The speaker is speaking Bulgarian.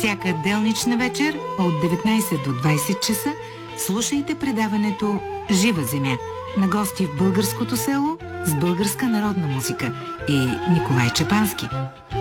Всяка делнична вечер от 19 до 20 часа слушайте предаването «Жива земя» на гости в българското село с българска народна музика и Николай Чапански.